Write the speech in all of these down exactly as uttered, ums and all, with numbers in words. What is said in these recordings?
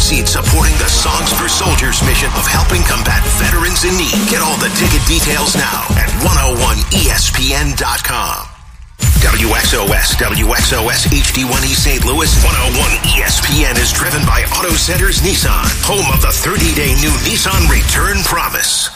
proceed supporting the Songs for Soldiers mission of helping combat veterans in need. Get all the ticket details now at one oh one E S P N dot com. W X O S, W X O S H D one E Saint Louis, one oh one E S P N is driven by Auto Centers Nissan, home of the thirty-day new Nissan Return Promise.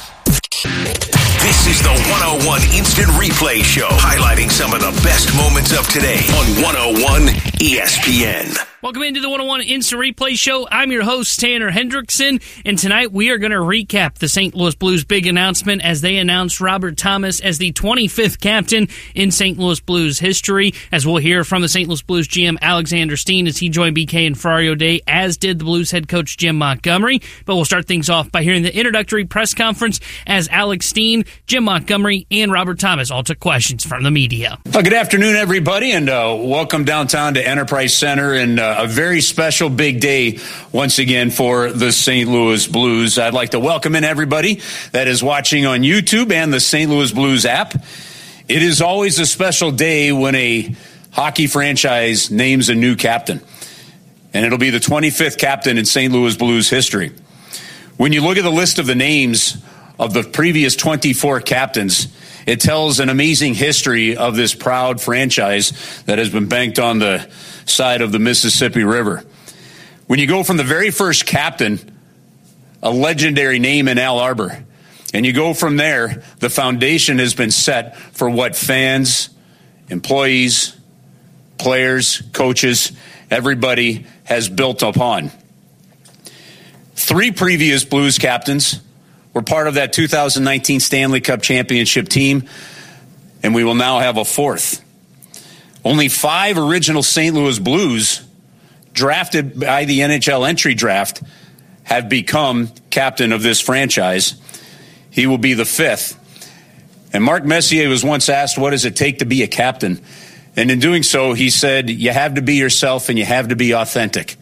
This is the one oh one Instant Replay Show, highlighting some of the best moments of today on one oh one E S P N. Welcome into the one oh one Instant Replay Show. I'm your host, Tanner Hendrickson, and tonight we are going to recap the Saint Louis Blues' big announcement as they announced Robert Thomas as the twenty-fifth captain in Saint Louis Blues history, as we'll hear from the Saint Louis Blues G M Alexander Steen as he joined B K and Ferrario Day, as did the Blues head coach Jim Montgomery. But we'll start things off by hearing the introductory press conference as Alex Steen, Jim Montgomery, and Robert Thomas all took questions from the media. Well, good afternoon, everybody, and uh, welcome downtown to Enterprise Center, and uh, a very special big day once again for the Saint Louis Blues. I'd like to welcome in everybody that is watching on YouTube and the Saint Louis Blues app. It is always a special day when a hockey franchise names a new captain, and it'll be the twenty-fifth captain in Saint Louis Blues history. When you look at the list of the names of the previous twenty-four captains, it tells an amazing history of this proud franchise that has been banked on the side of the Mississippi River. When you go from the very first captain, a legendary name in Al Arbor, and you go from there, the foundation has been set for what fans, employees, players, coaches, everybody has built upon. Three previous Blues captains were part of that two thousand nineteen Stanley Cup championship team, and we will now have a fourth. Only five original Saint Louis Blues drafted by the N H L entry draft have become captain of this franchise. He will be the fifth. And Mark Messier was once asked, what does it take to be a captain? And in doing so, he said, you have to be yourself and you have to be authentic.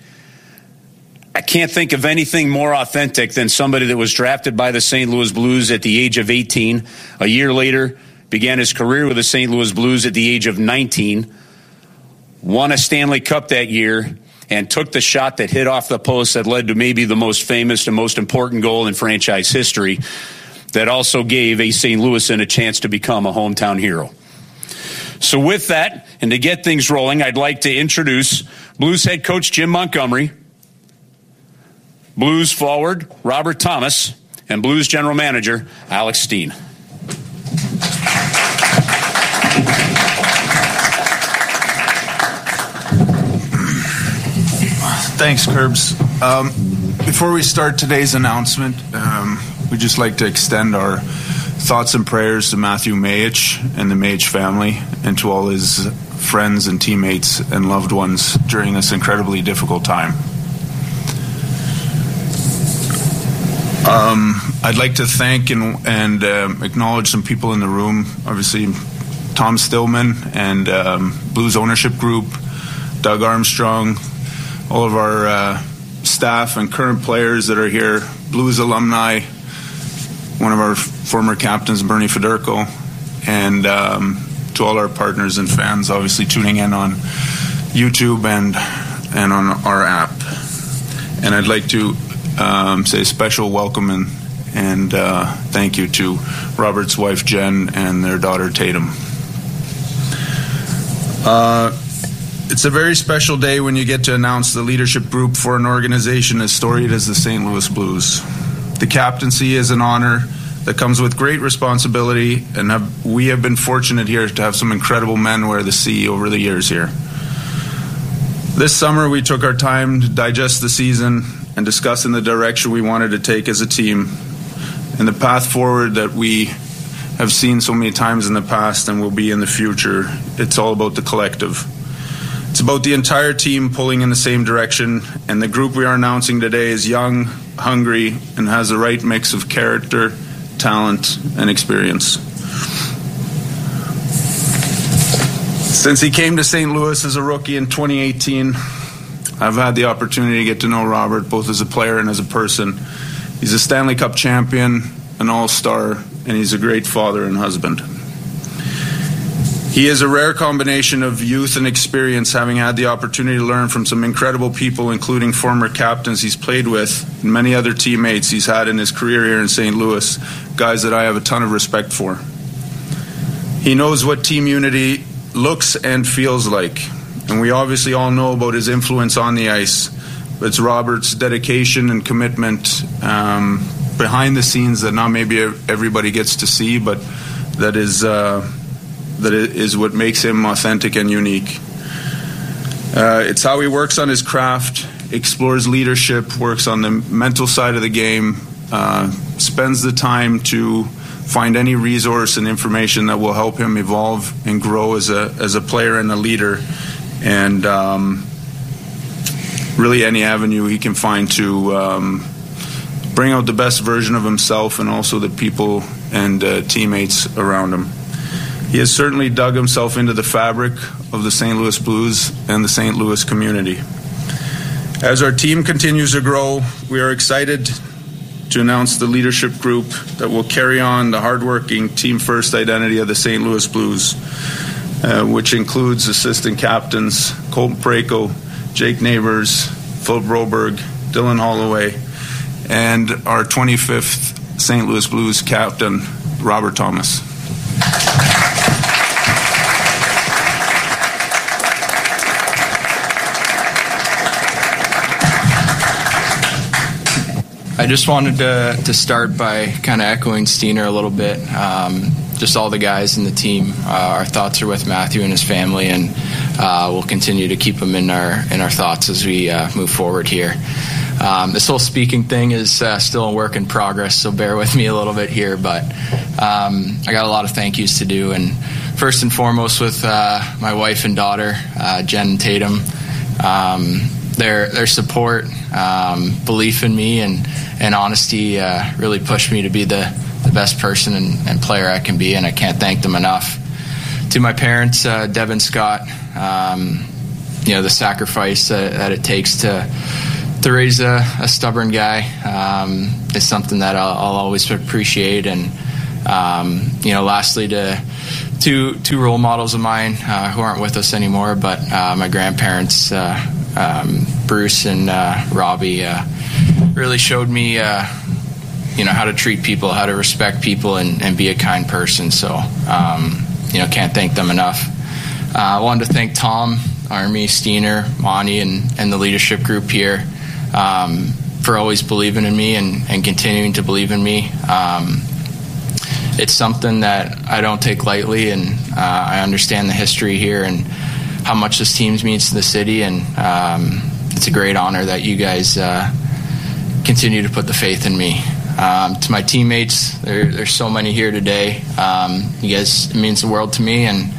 I can't think of anything more authentic than somebody that was drafted by the Saint Louis Blues at the age of eighteen. A year later, began his career with the Saint Louis Blues at the age of nineteen, won a Stanley Cup that year, and took the shot that hit off the post that led to maybe the most famous and most important goal in franchise history, that also gave a Saint Louisan a chance to become a hometown hero. So with that, and to get things rolling, I'd like to introduce Blues head coach Jim Montgomery, Blues forward Robert Thomas, and Blues general manager Alex Steen. Thanks, Curbs. Um, before we start today's announcement, um, we'd just like to extend our thoughts and prayers to Matthew Mayich and the Mayich family, and to all his friends and teammates and loved ones during this incredibly difficult time. Um, I'd like to thank and, and um, acknowledge some people in the room. Obviously, Tom Stillman and um, Blues Ownership Group, Doug Armstrong, all of our uh, staff and current players that are here, Blues alumni, one of our former captains, Bernie Federko, and um, to all our partners and fans, obviously tuning in on YouTube and and on our app. And I'd like to um, say a special welcome and, and uh, thank you to Robert's wife, Jen, and their daughter, Tatum. Uh, It's a very special day when you get to announce the leadership group for an organization as storied as the Saint Louis Blues. The captaincy is an honor that comes with great responsibility, and have, we have been fortunate here to have some incredible men wear the C over the years here. This summer we took our time to digest the season and discuss in the direction we wanted to take as a team and the path forward that we have seen so many times in the past and will be in the future. It's all about the collective. It's about the entire team pulling in the same direction, and the group we are announcing today is young, hungry, and has the right mix of character, talent, and experience. Since he came to Saint Louis as a rookie in twenty eighteen, I've had the opportunity to get to know Robert both as a player and as a person. He's a Stanley Cup champion, an all-star, and he's a great father and husband. He is a rare combination of youth and experience, having had the opportunity to learn from some incredible people, including former captains he's played with and many other teammates he's had in his career here in Saint Louis, guys that I have a ton of respect for. He knows what team unity looks and feels like, and we obviously all know about his influence on the ice. But it's Robert's dedication and commitment um, behind the scenes that not maybe everybody gets to see, but that is... Uh, that is what makes him authentic and unique. Uh, it's how he works on his craft, explores leadership, works on the mental side of the game, uh, spends the time to find any resource and information that will help him evolve and grow as a as a player and a leader, and um, really any avenue he can find to um, bring out the best version of himself and also the people and uh, teammates around him. He has certainly dug himself into the fabric of the Saint Louis Blues and the Saint Louis community. As our team continues to grow, we are excited to announce the leadership group that will carry on the hardworking team-first identity of the Saint Louis Blues, uh, which includes assistant captains Colton Parayko, Jake Neighbors, Phil Broberg, Dylan Holloway, and our twenty-fifth Saint Louis Blues captain, Robert Thomas. I just wanted to, to start by kind of echoing Steiner a little bit. Um, just all the guys in the team. Uh, our thoughts are with Matthew and his family, and uh, we'll continue to keep them in our in our thoughts as we uh, move forward here. Um, this whole speaking thing is uh, still a work in progress, so bear with me a little bit here. But um, I got a lot of thank yous to do, and first and foremost with uh, my wife and daughter, uh, Jen and Tatum. Um, their their support, um, belief in me, and and honesty uh, really pushed me to be the, the best person and, and player I can be, and I can't thank them enough. To my parents, uh, Deb and Scott, um, you know, the sacrifice that, that it takes to to raise a, a stubborn guy um, is something that I'll, I'll always appreciate. And um, you know, lastly, to two two role models of mine uh, who aren't with us anymore, but uh, my grandparents, uh, um, Bruce and uh, Robbie, uh, really showed me, uh, you know, how to treat people, how to respect people, and, and be a kind person. So, um, you know, can't thank them enough. Uh, I wanted to thank Tom, Army, Steiner, Monty, and, and the leadership group here um, for always believing in me and, and continuing to believe in me. Um, it's something that I don't take lightly, and uh, I understand the history here and how much this team means to the city, and um, it's a great honor that you guys uh, continue to put the faith in me. Um, to my teammates, there, there's so many here today. Um, you guys, it means the world to me, and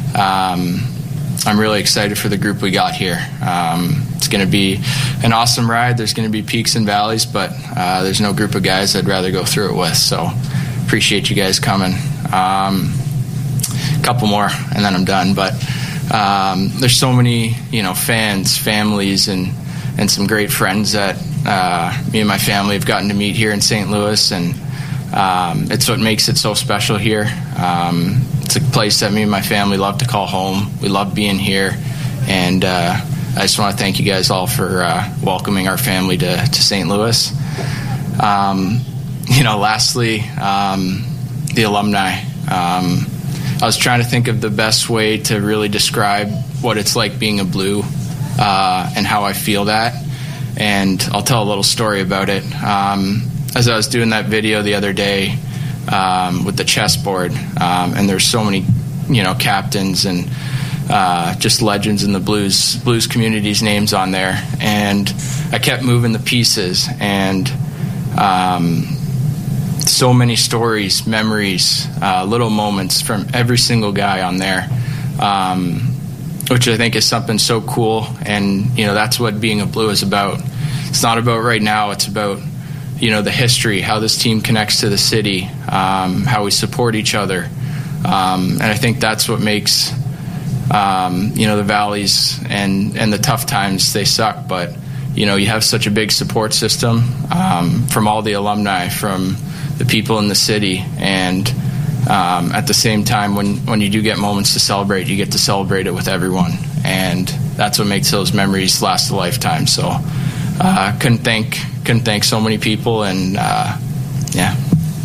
um, I'm really excited for the group we got here. Um, it's going to be an awesome ride. There's going to be peaks and valleys, but uh, there's no group of guys I'd rather go through it with. So appreciate you guys coming. Um, a couple more, and then I'm done. But um, there's so many, you know, fans, families, and and some great friends that uh, me and my family have gotten to meet here in Saint Louis, and um, it's what makes it so special here. Um, it's a place that me and my family love to call home. We love being here, and uh, I just want to thank you guys all for uh, welcoming our family to, to Saint Louis. Um, you know, lastly, um, the alumni. Um, I was trying to think of the best way to really describe what it's like being a Blue uh, and how I feel that. And I'll tell a little story about it. Um, as I was doing that video the other day um, with the chessboard, um, and there's so many, you know, captains and uh, just legends in the Blues Blues community's names on there, and I kept moving the pieces, and um, so many stories, memories, uh, little moments from every single guy on there, um, which I think is something so cool. And, you know, that's what being a Blue is about. It's not about right now. It's about, you know, the history, how this team connects to the city, um, how we support each other. Um, and I think that's what makes, um, you know, the valleys and, and the tough times, they suck. But, you know, you have such a big support system um, from all the alumni, from the people in the city, and um, at the same time, when, when you do get moments to celebrate, you get to celebrate it with everyone. And that's what makes those memories last a lifetime. So uh, couldn't thank couldn't thank so many people, and uh, yeah.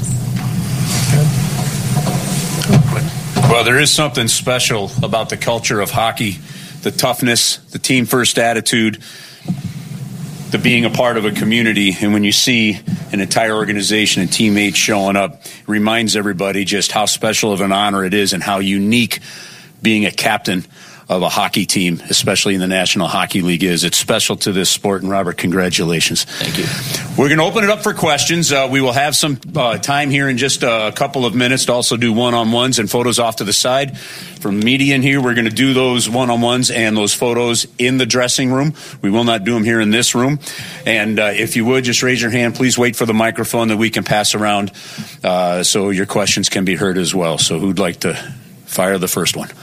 Well, there is something special about the culture of hockey, the toughness, the team first attitude, the being a part of a community. And when you see an entire organization and teammates showing up, it reminds everybody just how special of an honor it is and how unique being a captain of a hockey team, especially in the National Hockey League, is. It's special to this sport. And Robert, congratulations. Thank you. We're going to open it up for questions. Uh, we will have some uh, time here in just a couple of minutes to also do one-on-ones and photos off to the side. From the media in here, we're going to do those one-on-ones and those photos in the dressing room. We will not do them here in this room. And uh, if you would, just raise your hand. Please wait for the microphone that we can pass around uh, so your questions can be heard as well. So who'd like to fire the first one?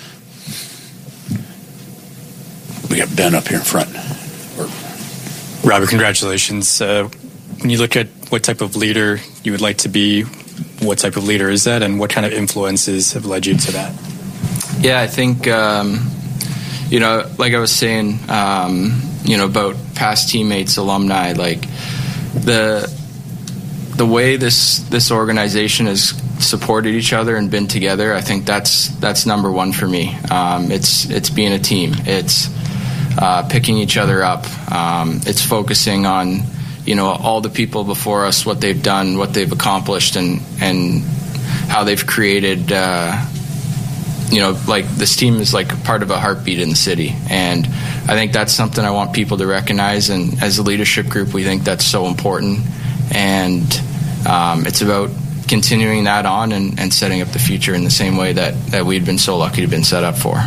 We got Ben up here in front. Robert, congratulations. Uh, when you look at what type of leader you would like to be, what type of leader is that, and what kind of influences have led you to that? Yeah, I think, um, you know, like I was saying, um, you know, about past teammates, alumni, like the the way this this organization has supported each other and been together, I think that's that's number one for me. Um, it's it's being a team. It's Uh, picking each other up. Um, it's focusing on, you know, all the people before us, what they've done, what they've accomplished, and and how they've created. Uh, you know, like this team is like part of a heartbeat in the city, and I think that's something I want people to recognize. And as a leadership group, we think that's so important, and um, it's about continuing that on and, and setting up the future in the same way that that we'd been so lucky to have been set up for.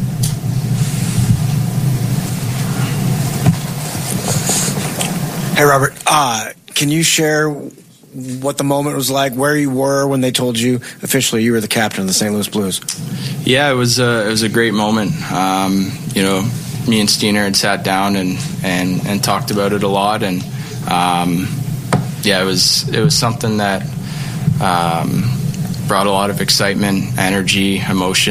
Hey, Robert, uh, can you share what the moment was like, where you were when they told you officially you were the captain of the Saint Louis Blues? Yeah, it was a, it was a great moment. Um, you know, me and Steiner had sat down and, and, and talked about it a lot, and um, yeah, it was it was something that um, brought a lot of excitement, energy, emotion.